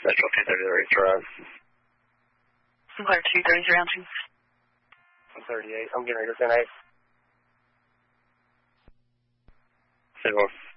Central 230 Drive. Sinclair 230 round 2. 38. I'm getting ready to go 10-8. 7.